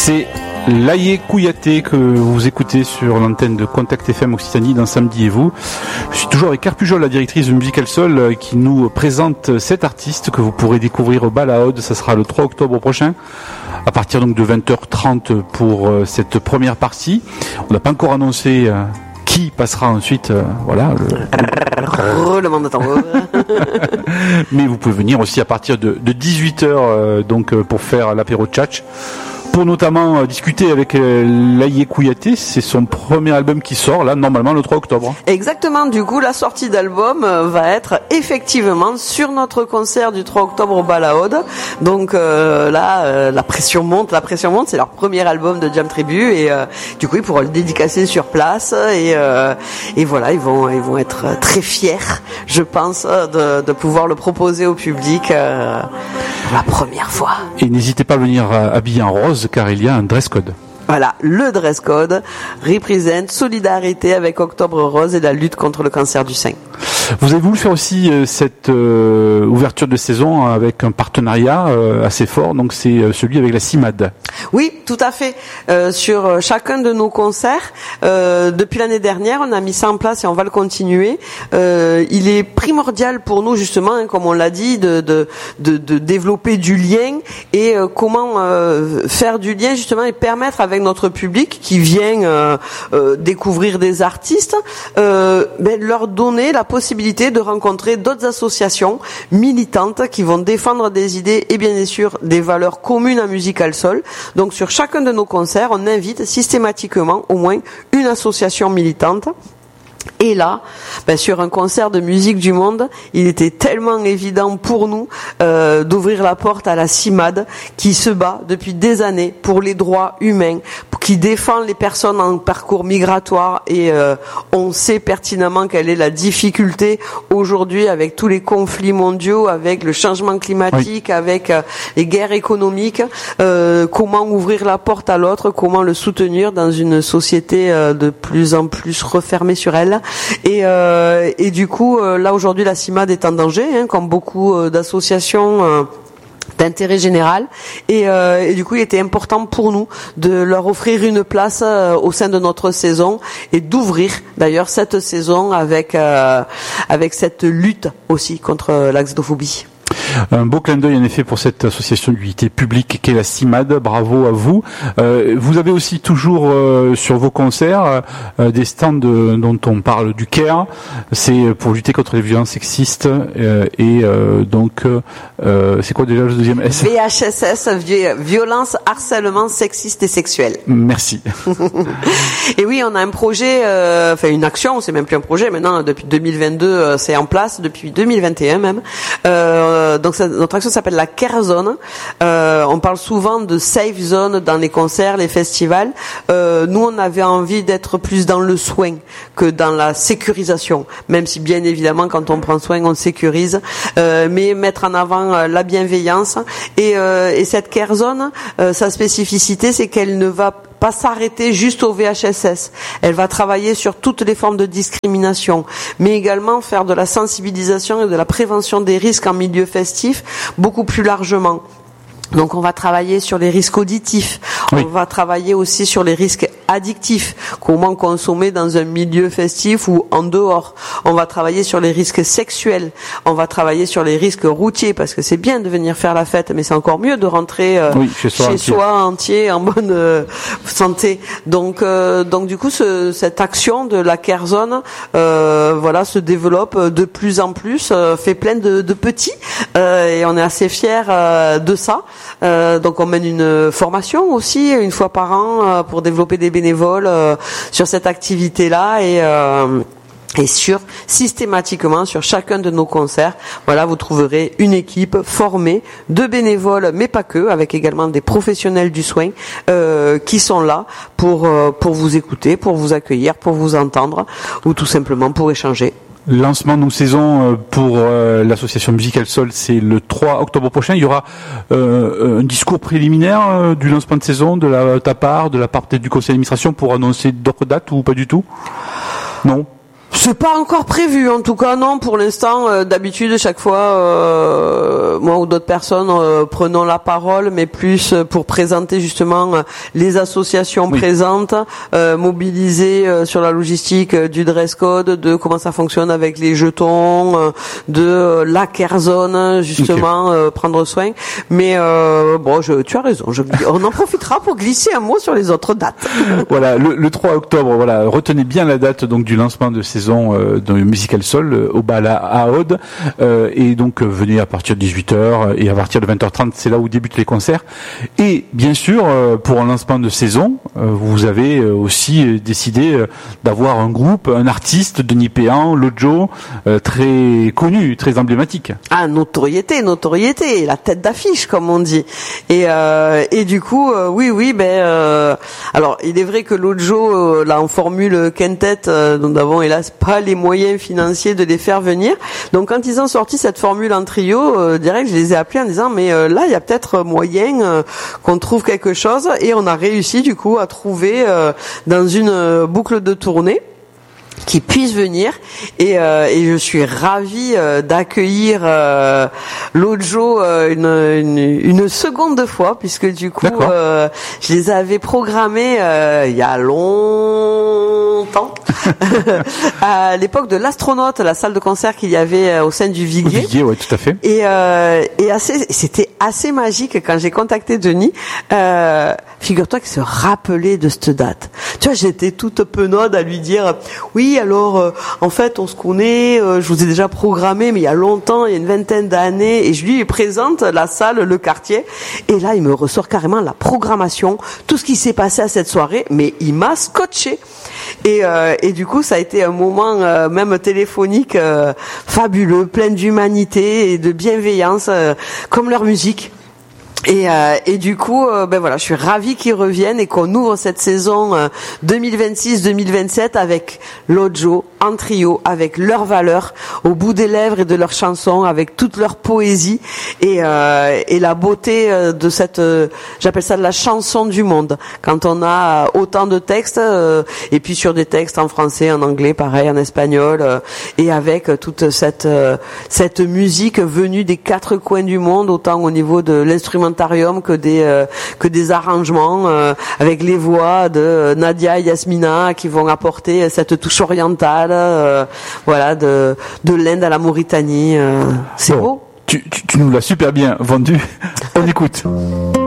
C'est Laïe Kouyaté que vous écoutez sur l'antenne de Contact FM Occitanie dans Samedi et vous. Je suis toujours avec Claire Pujol, la directrice de Musical Soul, qui nous présente cet artiste que vous pourrez découvrir au Balaode. Ça sera le 3 octobre prochain, à partir donc de 20h30 pour cette première partie. On n'a pas encore annoncé qui passera ensuite, voilà. Le monde de tambour. Mais vous pouvez venir aussi à partir de 18h donc pour faire l'apéro tchatch. Pour notamment discuter avec Laïe Kouyaté, c'est son premier album qui sort là normalement le 3 octobre. Exactement, du coup la sortie d'album va être effectivement sur notre concert du 3 octobre au Balaode. Donc là la pression monte, c'est leur premier album de Jam Tribu et du coup ils pourront le dédicacer sur place et voilà, ils vont être très fiers, je pense, de pouvoir le proposer au public pour la première fois. Et n'hésitez pas à venir habillé en rose car il y a un dress code. Voilà, le dress code représente solidarité avec Octobre Rose et la lutte contre le cancer du sein. Vous avez voulu faire aussi cette ouverture de saison avec un partenariat assez fort, donc c'est celui avec la CIMAD. Oui, tout à fait. Sur chacun de nos concerts, depuis l'année dernière, on a mis ça en place et on va le continuer. Il est primordial pour nous justement, hein, comme on l'a dit, de développer du lien et comment faire du lien justement et permettre avec notre public qui vient découvrir des artistes, leur donner la possibilité de rencontrer d'autres associations militantes qui vont défendre des idées et bien sûr des valeurs communes à Musical Soul. Donc sur chacun de nos concerts, on invite systématiquement au moins une association militante. Et là, sur un concert de musique du monde, il était tellement évident pour nous d'ouvrir la porte à la CIMAD qui se bat depuis des années pour les droits humains, qui défend les personnes en parcours migratoire et on sait pertinemment quelle est la difficulté aujourd'hui avec tous les conflits mondiaux, avec le changement climatique, oui, avec les guerres économiques, comment ouvrir la porte à l'autre, comment le soutenir dans une société de plus en plus refermée sur elle. Et du coup, là aujourd'hui, la CIMAD est en danger, hein, comme beaucoup d'associations d'intérêt général. Et du coup, il était important pour nous de leur offrir une place au sein de notre saison et d'ouvrir d'ailleurs cette saison avec cette lutte aussi contre la xénophobie. Un beau clin d'œil en effet pour cette association d'utilité publique qu'est la CIMAD, bravo à vous. Vous avez aussi toujours sur vos concerts des stands dont on parle du CARE, c'est pour lutter contre les violences sexistes donc c'est quoi déjà le deuxième S? VHSS, violence, harcèlement sexiste et sexuel. Merci. Et oui, on a un projet, une action, c'est même plus un projet maintenant, depuis 2022 c'est en place, depuis 2021 même. Donc notre action s'appelle la Care Zone. On parle souvent de safe zone dans les concerts, les festivals. Nous, on avait envie d'être plus dans le soin que dans la sécurisation, même si bien évidemment quand on prend soin, on sécurise, mais mettre en avant la bienveillance. Et cette Care Zone, sa spécificité, c'est qu'elle ne va pas s'arrêter juste au VHSS. Elle va travailler sur toutes les formes de discrimination, mais également faire de la sensibilisation et de la prévention des risques en milieu festif beaucoup plus largement. Donc on va travailler sur les risques auditifs, oui. On va travailler aussi sur les risques addictifs, comment consommer dans un milieu festif ou en dehors. On va travailler sur les risques sexuels, on va travailler sur les risques routiers, parce que c'est bien de venir faire la fête, mais c'est encore mieux de rentrer chez soi entier, en bonne santé. Donc du coup, cette action de la Care Zone, se développe de plus en plus, fait plein de petits, et on est assez fiers de ça. Donc on mène une formation aussi une fois par an pour développer des bénévoles sur cette activité-là et systématiquement sur chacun de nos concerts, vous trouverez une équipe formée de bénévoles, mais pas que, avec également des professionnels du soin qui sont là pour vous écouter, pour vous accueillir, pour vous entendre ou tout simplement pour échanger. Lancement de nos saisons pour l'association Musical Soul, c'est le 3 octobre prochain. Il y aura un discours préliminaire du lancement de saison de ta part, de la part peut-être du conseil d'administration pour annoncer d'autres dates ou pas du tout? Non. C'est pas encore prévu, en tout cas non. Pour l'instant, d'habitude, chaque fois, moi ou d'autres personnes prenons la parole, mais plus pour présenter justement les associations présentes, mobiliser sur la logistique du dress code, de comment ça fonctionne avec les jetons, de la Kerzone, justement, prendre soin. Mais tu as raison. On en profitera pour glisser un mot sur les autres dates. Voilà, le 3 octobre. Voilà, retenez bien la date donc du lancement de saison de Musical Soul au bal à Aude, et donc venez à partir de 18h et à partir de 20h30, c'est là où débutent les concerts. Et bien sûr, pour un lancement de saison, vous avez aussi décidé d'avoir un groupe, un artiste, Denis Péan, Lojo, très connu, très emblématique. Ah, notoriété, la tête d'affiche comme on dit. Et du coup, alors il est vrai que Lojo, là en formule quintet, nous n'avons hélas pas les moyens financiers de les faire venir. Donc quand ils ont sorti cette formule en trio, direct je les ai appelés en disant mais là il y a peut-être moyen qu'on trouve quelque chose, et on a réussi du coup à trouver dans une boucle de tournée qui puisse venir, et je suis ravie d'accueillir Lojo une seconde fois, puisque du coup je les avais programmés il y a longtemps à l'époque de l'Astronaute, la salle de concert qu'il y avait au sein du Viguier. Viguier, ouais, tout à fait. Et c'était assez magique quand j'ai contacté Denis. Figure-toi qu'il se rappelait de cette date. Tu vois, j'étais toute penaude à lui dire oui, alors en fait on se connaît, je vous ai déjà programmé mais il y a longtemps, il y a une vingtaine d'années, et je lui présente la salle, le quartier, et là il me ressort carrément la programmation, tout ce qui s'est passé à cette soirée, mais il m'a scotché. Et du coup ça a été un moment même téléphonique fabuleux, plein d'humanité et de bienveillance, comme leur musique. Et du coup, je suis ravie qu'ils reviennent et qu'on ouvre cette saison 2026-2027 avec Lojo en trio, avec leurs valeurs au bout des lèvres et de leurs chansons, avec toute leur poésie et la beauté de cette, j'appelle ça de la chanson du monde. Quand on a autant de textes, et puis sur des textes en français, en anglais, pareil, en espagnol, et avec toute cette musique venue des quatre coins du monde, autant au niveau de l'instrumentarium que des arrangements, avec les voix de Nadia et Yasmina qui vont apporter cette touche orientale, de l'Inde à la Mauritanie. C'est beau. Tu nous l'as super bien vendu. On écoute.